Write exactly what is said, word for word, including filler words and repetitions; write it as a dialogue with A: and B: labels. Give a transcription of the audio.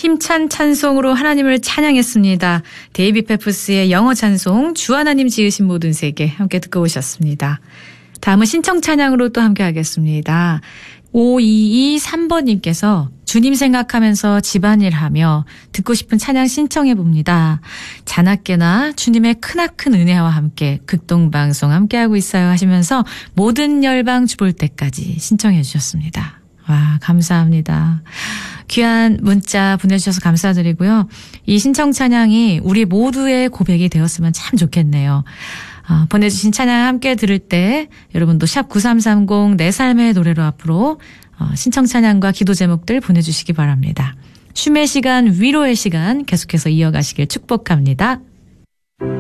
A: 힘찬 찬송으로 하나님을 찬양했습니다. 데이비 페프스의 영어 찬송 주 하나님 지으신 모든 세계 함께 듣고 오셨습니다. 다음은 신청 찬양으로 또 함께 하겠습니다. 오이이삼 번님께서 주님 생각하면서 집안일하며 듣고 싶은 찬양 신청해 봅니다. 자나깨나 주님의 크나큰 은혜와 함께 극동방송 함께하고 있어요 하시면서 모든 열방 주볼 때까지 신청해 주셨습니다. 와, 감사합니다. 귀한 문자 보내주셔서 감사드리고요. 이 신청 찬양이 우리 모두의 고백이 되었으면 참 좋겠네요. 어, 보내주신 찬양 함께 들을 때 여러분도 샵 구삼삼공 내 삶의 노래로 앞으로 어, 신청 찬양과 기도 제목들 보내주시기 바랍니다. 쉼의 시간, 위로의 시간 계속해서 이어가시길 축복합니다.